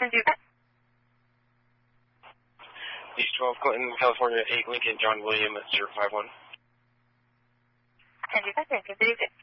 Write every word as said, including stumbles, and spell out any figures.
ten two five. East twelve, Clinton, California, eight, Lincoln, John William, zero five one. ten two five, ten two five.